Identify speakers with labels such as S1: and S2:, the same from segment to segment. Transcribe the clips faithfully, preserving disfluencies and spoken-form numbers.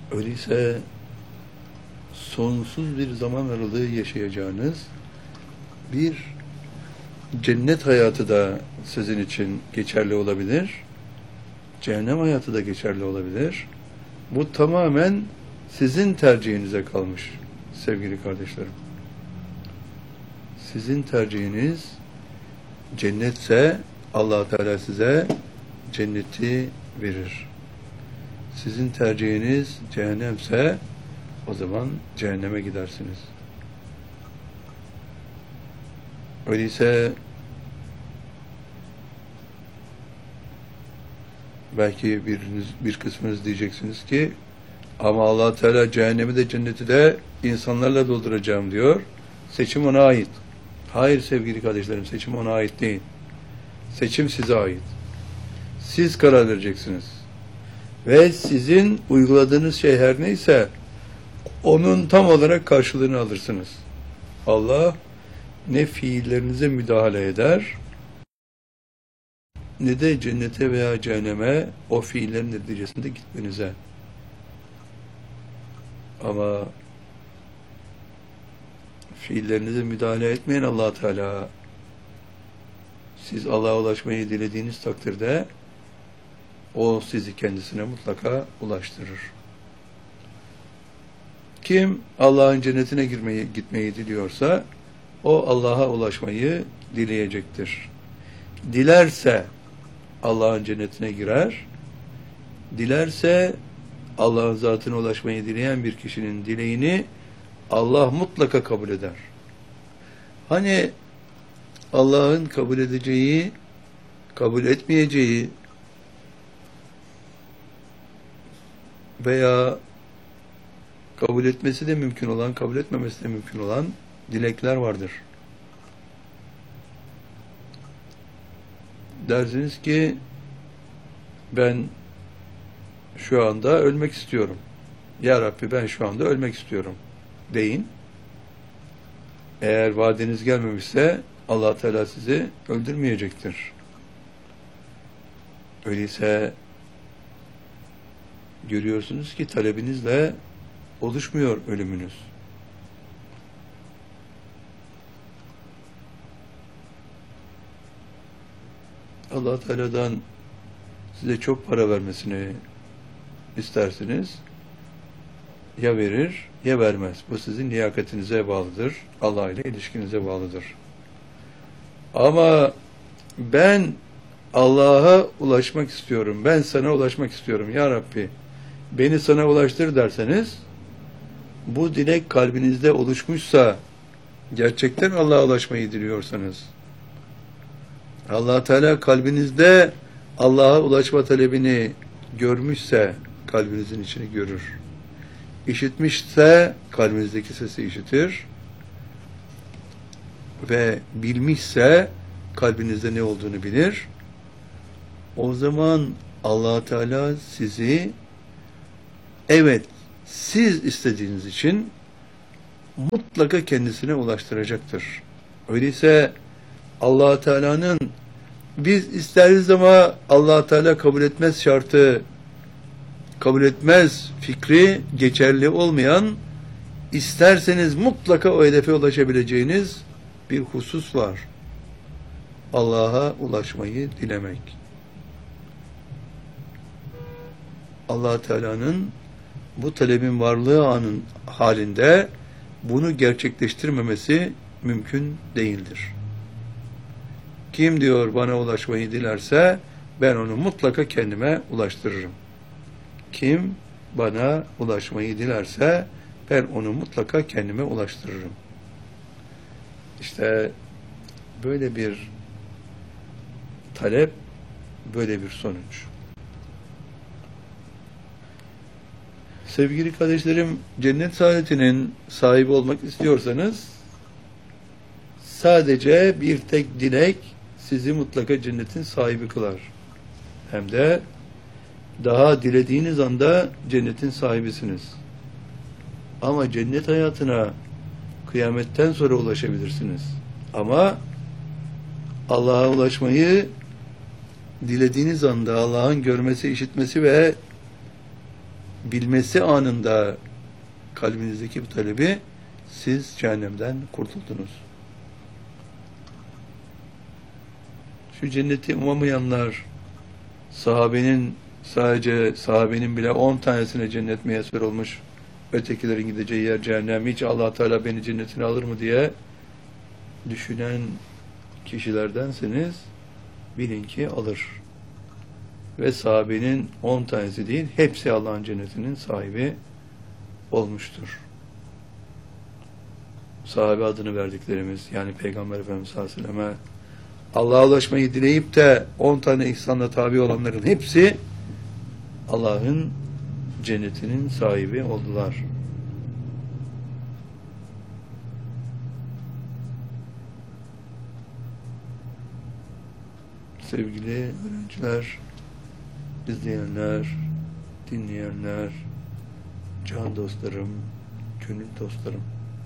S1: Öyleyse sonsuz bir zaman aralığı yaşayacağınız bir cennet hayatı da sizin için geçerli olabilir. Cehennem hayatı da geçerli olabilir. Bu tamamen sizin tercihinize kalmış sevgili kardeşlerim. Sizin tercihiniz cennetse Allah Teala size cenneti verir. Sizin tercihiniz cehennemse o zaman cehenneme gidersiniz. Öyleyse belki biriniz, bir kısmınız diyeceksiniz ki ama Allah Teala cehennemi de cenneti de insanlarla dolduracağım diyor. Seçim ona ait. Hayır sevgili kardeşlerim, seçim ona ait değil. Seçim size ait. Siz karar vereceksiniz. Ve sizin uyguladığınız şey her neyse onun tam olarak karşılığını alırsınız. Allah ne fiillerinize müdahale eder ne de cennete veya cehenneme o fiillerin neticesinde gitmenize. Ama fiillerinize müdahale etmeyin Allah Teala. Siz Allah'a ulaşmayı dilediğiniz takdirde o sizi kendisine mutlaka ulaştırır. Kim Allah'ın cennetine girmeyi, gitmeyi diliyorsa o Allah'a ulaşmayı dileyecektir. Dilerse Allah'ın cennetine girer, dilerse Allah'ın zatına ulaşmayı dileyen bir kişinin dileğini Allah mutlaka kabul eder. Hani Allah'ın kabul edeceği, kabul etmeyeceği veya kabul etmesi de mümkün olan, kabul etmemesi de mümkün olan dilekler vardır. Dersiniz ki ben şu anda ölmek istiyorum. Ya Rabbi ben şu anda ölmek istiyorum deyin. Eğer vaadiniz gelmemişse Allah Teala sizi öldürmeyecektir. Öyleyse görüyorsunuz ki talebinizle oluşmuyor ölümünüz. Allah Teala'dan size çok para vermesini istersiniz. Ya verir ya vermez. Bu sizin liyakatinize bağlıdır. Allah ile ilişkinize bağlıdır. Ama ben Allah'a ulaşmak istiyorum. Ben sana ulaşmak istiyorum. Ya Rabbi beni sana ulaştır derseniz bu dilek kalbinizde oluşmuşsa gerçekten Allah'a ulaşmayı diliyorsanız Allah Teala kalbinizde Allah'a ulaşma talebini görmüşse kalbinizin içini görür. İşitmişse kalbinizdeki sesi işitir ve bilmişse kalbinizde ne olduğunu bilir. O zaman Allah Teala sizi evet siz istediğiniz için mutlaka kendisine ulaştıracaktır. Öyleyse Allah Teala'nın biz isteriz ama Allah Teala kabul etmez şartı, kabul etmez fikri geçerli olmayan, isterseniz mutlaka o hedefe ulaşabileceğiniz bir husus var. Allah'a ulaşmayı dilemek. Allah Teala'nın bu talebin varlığı anın halinde bunu gerçekleştirmemesi mümkün değildir. Kim diyor bana ulaşmayı dilerse ben onu mutlaka kendime ulaştırırım. Kim bana ulaşmayı dilerse ben onu mutlaka kendime ulaştırırım. İşte böyle bir talep, böyle bir sonuç. Sevgili kardeşlerim, cennet saadetinin sahibi olmak istiyorsanız sadece bir tek dilek sizi mutlaka cennetin sahibi kılar. Hem de daha dilediğiniz anda cennetin sahibisiniz. Ama cennet hayatına kıyametten sonra ulaşabilirsiniz. Ama Allah'a ulaşmayı dilediğiniz anda Allah'ın görmesi, işitmesi ve bilmesi anında kalbinizdeki bu talebi, siz cehennemden kurtuldunuz. Şu cenneti umamayanlar, sahabenin sadece sahabenin bile on tanesine cennet müyesser olmuş, ötekilerin gideceği yer cehennem, hiç Allah Teala beni cennetine alır mı diye düşünen kişilerdenseniz bilin ki alır. Ve sahabenin on tanesi değil, hepsi Allah'ın cennetinin sahibi olmuştur. Sahabe adını verdiklerimiz, yani Peygamber Efendimiz sallallahu aleyhi ve selleme Allah'a ulaşmayı dileyip de on tane ihsanla tabi olanların hepsi Allah'ın cennetinin sahibi oldular. Sevgili öğrenciler, izleyenler, dinleyenler, can dostlarım, gönül dostlarım.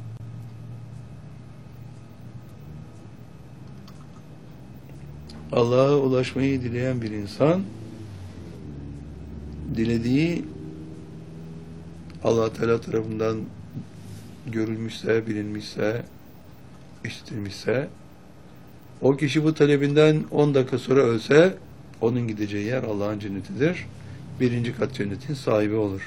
S1: Allah'a ulaşmayı dileyen bir insan, dilediği Allah Teala tarafından görülmüşse, bilinmişse, işitilmişse, o kişi bu talebinden on dakika sonra ölse, onun gideceği yer Allah'ın cennetidir. Birinci kat cennetin sahibi olur.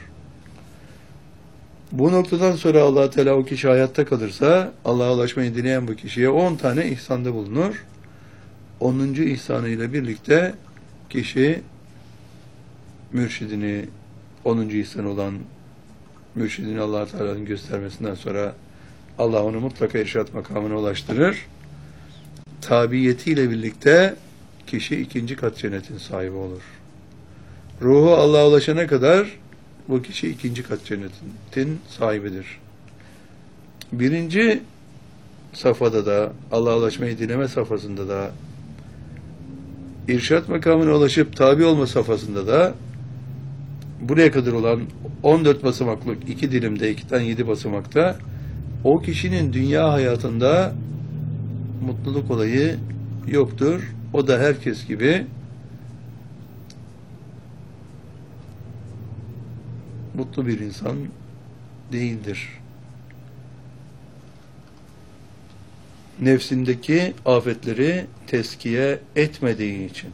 S1: Bu noktadan sonra Allah Teala o kişi hayatta kalırsa, Allah'a ulaşmayı dileyen bu kişiye on tane ihsanda bulunur. onuncu ihsanıyla birlikte kişi mürşidini, onuncu ihsan olan mürşidini Allah Teala'nın göstermesinden sonra Allah onu mutlaka irşad makamına ulaştırır. Tabiyetiyle birlikte kişi ikinci kat cennetin sahibi olur. Ruhu Allah'a ulaşana kadar bu kişi ikinci kat cennetin sahibidir. Birinci safhada da, Allah'a ulaşmayı dileme safhasında da, irşad makamına ulaşıp tabi olma safhasında da buraya kadar olan on dört basamaklık iki dilimde, ikiden yedi basamakta o kişinin dünya hayatında mutluluk olayı yoktur. O da herkes gibi mutlu bir insan değildir. Nefsindeki afetleri teskiye etmediği için.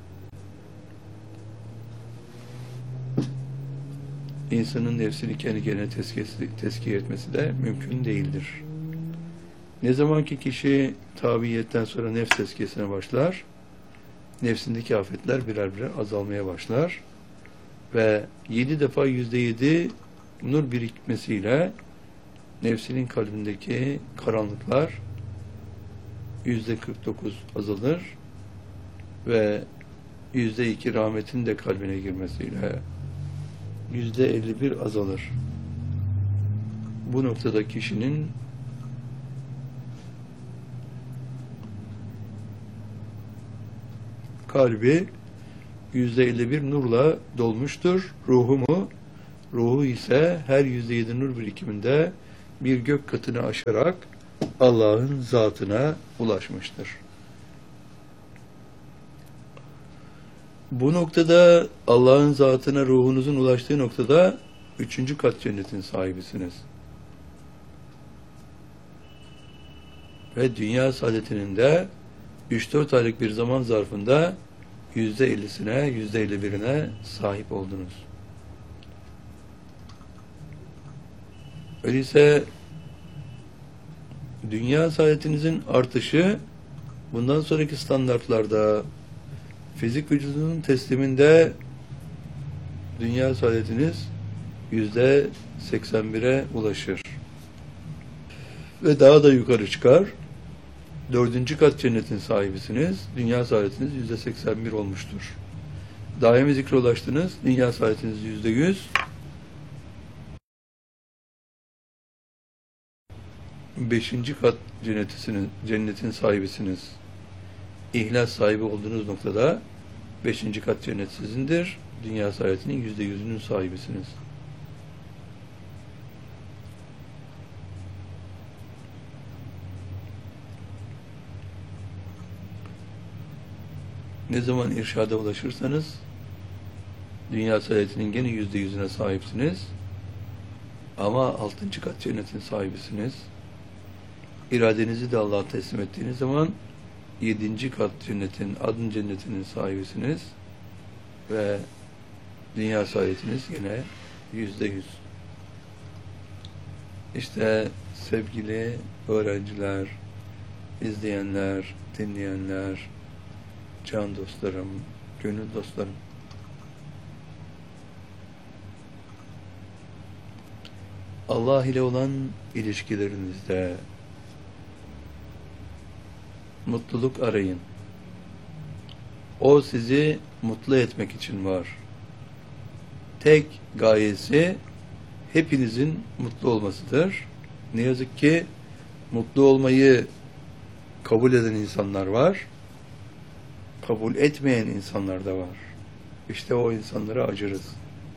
S1: İnsanın nefsini kendi kendine teskiye, teskiye etmesi de mümkün değildir. Ne zaman ki kişi tabiiyetten sonra nefs teskiyesine başlar, nefsindeki afetler birer birer azalmaya başlar ve yedi defa yüzde yedi nur birikmesiyle nefsinin kalbindeki karanlıklar yüzde kırk dokuz azalır ve yüzde iki rahmetin de kalbine girmesiyle yüzde elli bir azalır. Bu noktada kişinin kalbi yüzde elli bir nurla dolmuştur. Ruhu mu? Ruhu ise her yüzde yedi nur birikiminde bir gök katını aşarak Allah'ın zatına ulaşmıştır. Bu noktada Allah'ın zatına ruhunuzun ulaştığı noktada üçüncü kat cennetin sahibisiniz. Ve dünya saadetinin de üç dört aylık bir zaman zarfında yüzde ellisine, yüzde elli birine sahip oldunuz. Öyleyse dünya saadetinizin artışı bundan sonraki standartlarda fizik vücudunun tesliminde dünya saadetiniz yüzde seksen bire ulaşır. Ve daha da yukarı çıkar. Dördüncü kat cennetin sahibisiniz. Dünya saadetiniz yüzde seksen bir olmuştur. Daimi zikre ulaştınız. Dünya saadetiniz yüzde yüz. Beşinci kat cennetisiniz, cennetin sahibisiniz. İhlas sahibi olduğunuz noktada beşinci kat cennet sizindir. Dünya saadetinin yüzde yüzünün sahibisiniz. Ne zaman irşada ulaşırsanız Dünya saadetinin gene yüzde yüzüne sahipsiniz. Ama altıncı kat cennetin sahibisiniz. İradenizi de Allah'a teslim ettiğiniz zaman yedinci kat cennetin, adın cennetinin sahibisiniz. Ve dünya saadetiniz gene yüzde yüz. İşte sevgili öğrenciler, izleyenler, dinleyenler, can dostlarım, gönül dostlarım. Allah ile olan ilişkilerinizde mutluluk arayın. O sizi mutlu etmek için var. Tek gayesi hepinizin mutlu olmasıdır. Ne yazık ki mutlu olmayı kabul eden insanlar var. Kabul etmeyen insanlar da var. İşte o insanlara acırız.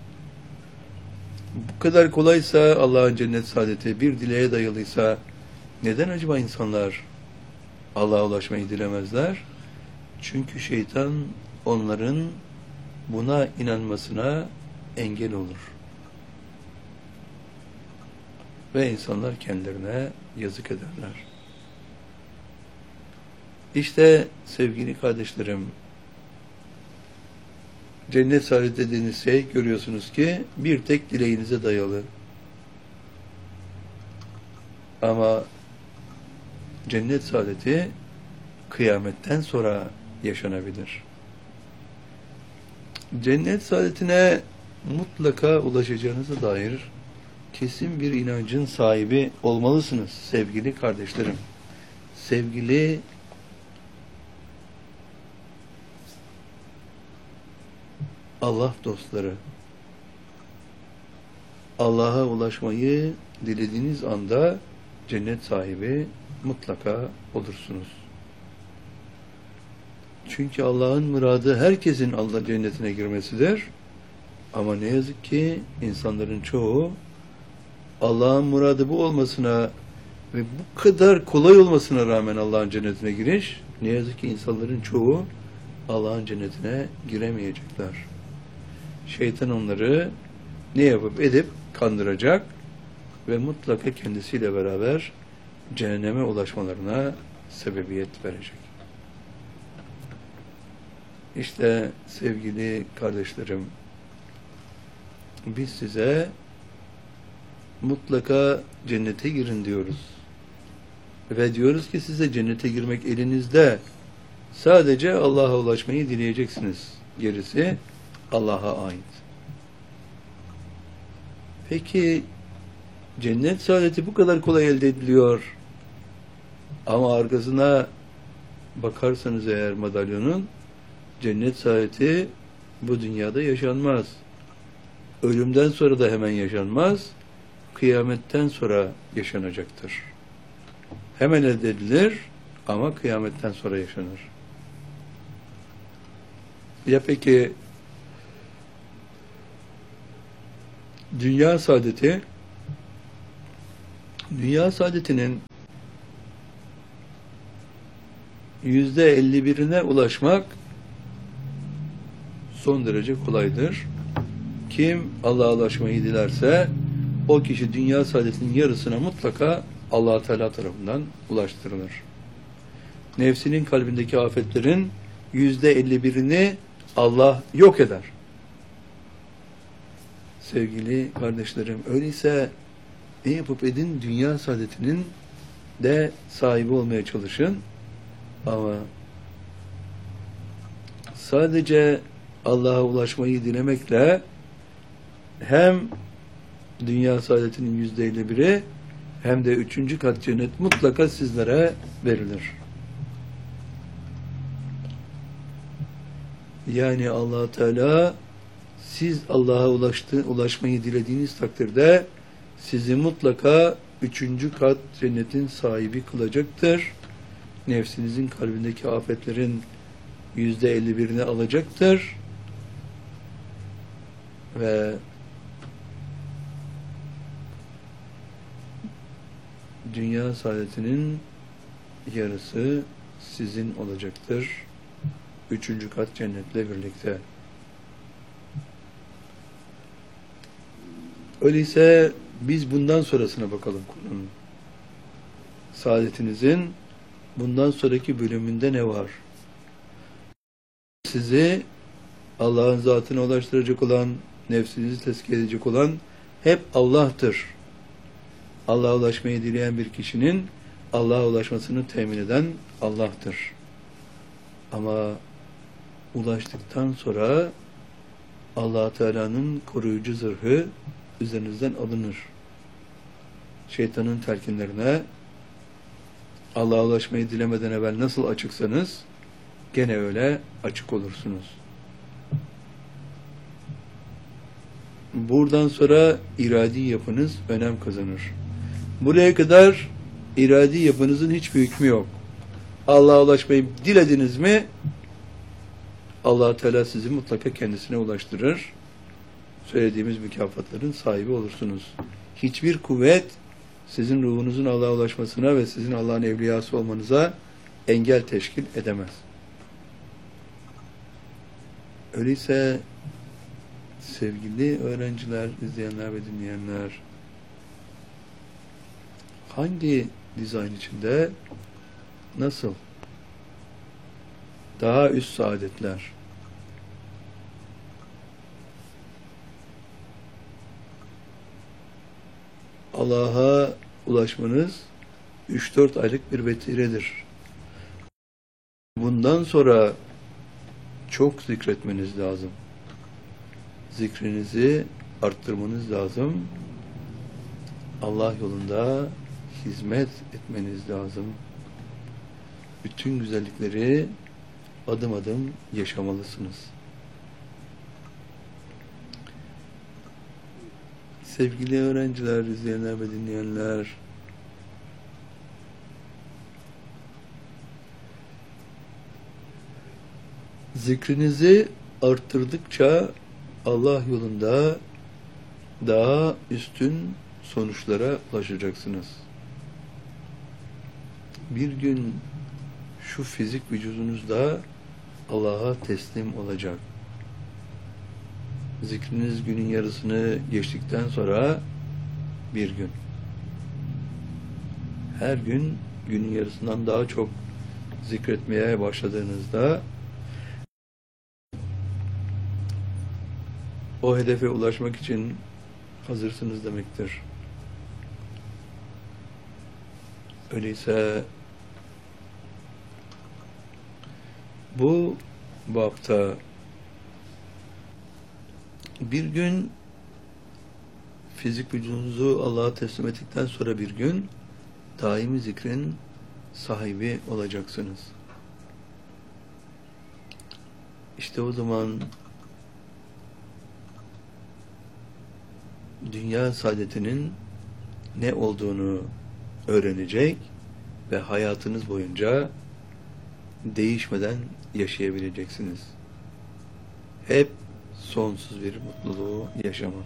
S1: Bu kadar kolaysa Allah'ın cennet saadeti bir dileğe dayalıysa neden acaba insanlar Allah'a ulaşmayı dilemezler? Çünkü şeytan onların buna inanmasına engel olur. Ve insanlar kendilerine yazık ederler. İşte sevgili kardeşlerim, cennet saadeti dediğiniz şey görüyorsunuz ki bir tek dileğinize dayalı. Ama cennet saadeti kıyametten sonra yaşanabilir. Cennet saadetine mutlaka ulaşacağınıza dair kesin bir inancın sahibi olmalısınız sevgili kardeşlerim. Sevgili Allah dostları. Allah'a ulaşmayı dilediğiniz anda cennet sahibi mutlaka olursunuz. Çünkü Allah'ın muradı herkesin Allah cennetine girmesidir. Ama ne yazık ki insanların çoğu Allah'ın muradı bu olmasına ve bu kadar kolay olmasına rağmen Allah'ın cennetine giriş, ne yazık ki insanların çoğu Allah'ın cennetine giremeyecekler. Şeytan onları ne yapıp edip kandıracak ve mutlaka kendisiyle beraber cehenneme ulaşmalarına sebebiyet verecek. İşte sevgili kardeşlerim, biz size mutlaka cennete girin diyoruz. Ve diyoruz ki size cennete girmek elinizde. Sadece Allah'a ulaşmayı dileyeceksiniz. Gerisi Allah'a ait. Peki cennet saadeti bu kadar kolay elde ediliyor. Ama arkasına bakarsanız eğer madalyonun, cennet saadeti bu dünyada yaşanmaz. Ölümden sonra da hemen yaşanmaz. Kıyametten sonra yaşanacaktır. Hemen elde edilir ama kıyametten sonra yaşanır. Ya peki dünya saadeti, dünya saadetinin yüzde elli birine ulaşmak son derece kolaydır. Kim Allah'a ulaşmayı dilerse o kişi dünya saadetinin yarısına mutlaka Allah Teala tarafından ulaştırılır. Nefsinin kalbindeki afetlerin yüzde elli birini Allah yok eder. Sevgili kardeşlerim, öyleyse ne yapıp edin dünya saadetinin de sahibi olmaya çalışın. Ama sadece Allah'a ulaşmayı dilemekle hem dünya saadetinin yüzde elli biri hem de üçüncü kat cennet mutlaka sizlere verilir. Yani Allah Teala siz Allah'a ulaştı, ulaşmayı dilediğiniz takdirde sizi mutlaka üçüncü kat cennetin sahibi kılacaktır. Nefsinizin kalbindeki afetlerin yüzde elli birini alacaktır. Ve dünya saadetinin yarısı sizin olacaktır. Üçüncü kat cennetle birlikte. Öyleyse biz bundan sonrasına bakalım konunun. Saadetinizin bundan sonraki bölümünde ne var? Sizi Allah'ın zatına ulaştıracak olan, nefsinizi tezkiye edecek olan hep Allah'tır. Allah'a ulaşmayı dileyen bir kişinin Allah'a ulaşmasını temin eden Allah'tır. Ama ulaştıktan sonra Allah Teala'nın koruyucu zırhı üzerinizden alınır. Şeytanın telkinlerine Allah'a ulaşmayı dilemeden evvel nasıl açıksanız gene öyle açık olursunuz. Buradan sonra iradi yapınız önem kazanır. Buraya kadar iradi yapınızın hiçbir hükmü yok. Allah'a ulaşmayı dilediniz mi Allah Teala sizi mutlaka kendisine ulaştırır. Söylediğimiz mükafatların sahibi olursunuz. Hiçbir kuvvet sizin ruhunuzun Allah'a ulaşmasına ve sizin Allah'ın evliyası olmanıza engel teşkil edemez. Öyleyse sevgili öğrenciler, izleyenler ve dinleyenler, hangi dizayn içinde nasıl daha üst saadetler, Allah'a ulaşmanız üç dört aylık bir vetiredir. Bundan sonra çok zikretmeniz lazım. Zikrinizi arttırmanız lazım. Allah yolunda hizmet etmeniz lazım. Bütün güzellikleri adım adım yaşamalısınız. Sevgili öğrenciler, izleyenler ve dinleyenler, zikrinizi arttırdıkça Allah yolunda daha üstün sonuçlara ulaşacaksınız. Bir gün şu fizik vücudunuzda Allah'a teslim olacak. Zikriniz günün yarısını geçtikten sonra bir gün. Her gün günün yarısından daha çok zikretmeye başladığınızda o hedefe ulaşmak için hazırsınız demektir. Öyleyse bu bapta bir gün fizik vücudunuzu Allah'a teslim ettikten sonra bir gün daimi zikrin sahibi olacaksınız. İşte o zaman dünya saadetinin ne olduğunu öğrenecek ve hayatınız boyunca değişmeden yaşayabileceksiniz. Hep sonsuz bir mutluluğu yaşama.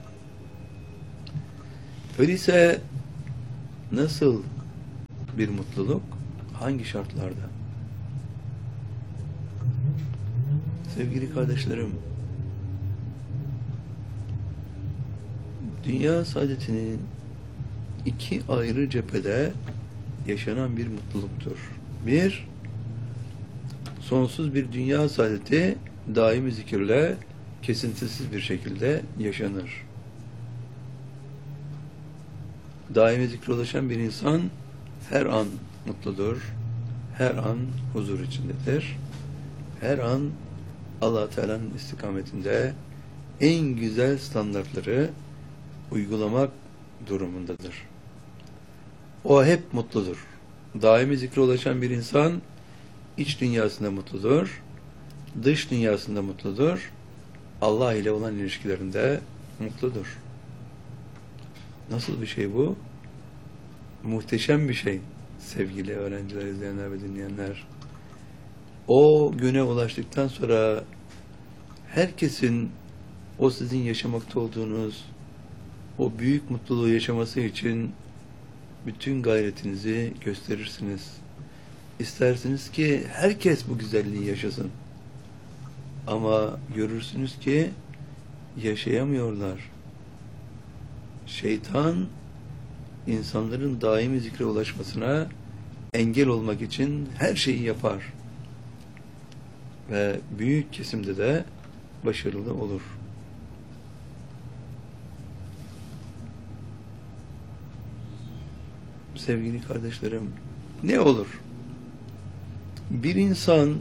S1: Öyleyse nasıl bir mutluluk? Hangi şartlarda? Sevgili kardeşlerim, dünya saadetinin iki ayrı cephede yaşanan bir mutluluktur. Bir, sonsuz bir dünya saadeti daimi zikirle kesintisiz bir şekilde yaşanır. Daimi zikre ulaşan bir insan her an mutludur, her an huzur içindedir, her an Allah Teala'nın istikametinde en güzel standartları uygulamak durumundadır. O hep mutludur. Daimi zikre ulaşan bir insan iç dünyasında mutludur, dış dünyasında mutludur, Allah ile olan ilişkilerinde mutludur. Nasıl bir şey bu? Muhteşem bir şey sevgili öğrenciler, izleyenler ve dinleyenler. O güne ulaştıktan sonra herkesin o sizin yaşamakta olduğunuz o büyük mutluluğu yaşaması için bütün gayretinizi gösterirsiniz. İstersiniz ki herkes bu güzelliği yaşasın. Ama görürsünüz ki yaşayamıyorlar. Şeytan insanların daimi zikre ulaşmasına engel olmak için her şeyi yapar. Ve büyük kesimde de başarılı olur. Sevgili kardeşlerim, ne olur? Bir insan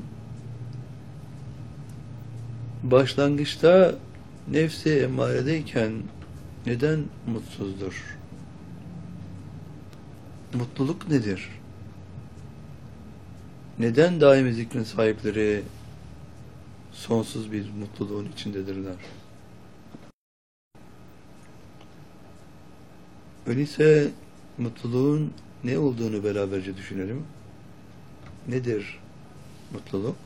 S1: başlangıçta nefsi emmaredeyken neden mutsuzdur? Mutluluk nedir? Neden daimi zikrin sahipleri sonsuz bir mutluluğun içindedirler? Öyleyse mutluluğun ne olduğunu beraberce düşünelim. Nedir mutluluk?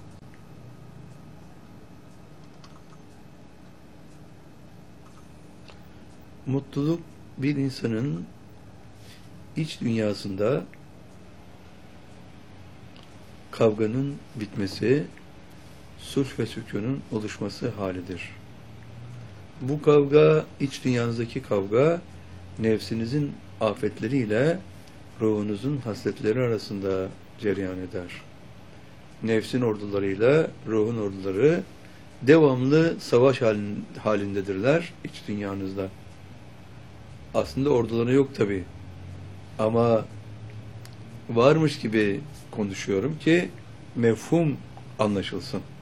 S1: Mutluluk bir insanın iç dünyasında kavganın bitmesi, sulh ve sükûnun oluşması halidir. Bu kavga, iç dünyanızdaki kavga, nefsinizin afetleriyle ruhunuzun hasletleri arasında cereyan eder. Nefsin ordularıyla ruhun orduları devamlı savaş halin, halindedirler iç dünyanızda. Aslında orduları yok tabi. Ama varmış gibi konuşuyorum ki mefhum anlaşılsın.